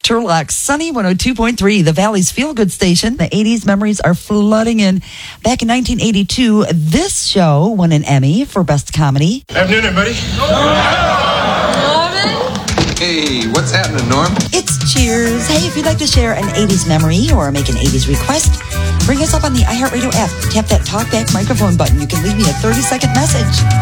Turlock, Sunny 102.3, the Valley's feel-good station. The 80s memories are flooding in. Back in 1982, this show won an Emmy for Best Comedy. Afternoon, everybody. Hey, what's happening, Norm? It's Cheers. Hey, if you'd like to share an 80s memory or make an 80s request, bring us up on the iHeartRadio app. Tap that talkback microphone button. You can leave me a 30-second message.